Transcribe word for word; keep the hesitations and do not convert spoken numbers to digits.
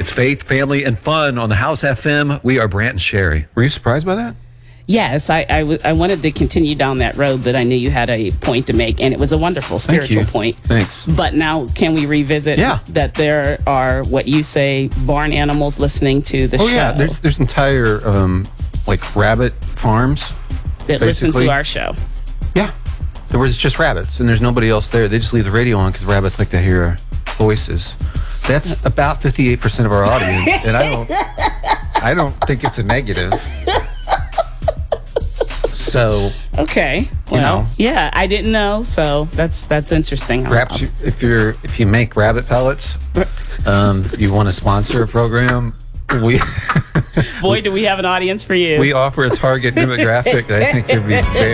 It's faith, family, and fun on the House F M. We are Brant and Sherry. Were you surprised by that? Yes, I, I, w- I wanted to continue down that road, but I knew you had a point to make, and it was a wonderful spiritual Thank you. point. Thanks. But now, can we revisit Yeah. that there are, what you say, barn animals listening to the Oh show? yeah, there's there's entire um, like rabbit farms that listen basically. to our show. Yeah, there was just rabbits, and there's nobody else there. They just leave the radio on because rabbits like to hear voices. That's about fifty-eight percent of our audience, and I don't, I don't think it's a negative. So Okay. You Well, know. yeah, I didn't know, so that's that's interesting. perhaps you, if you're if you make rabbit pellets, um, you want to sponsor a program. We Boy, do we have an audience for you. we offer a target demographic that I think could be very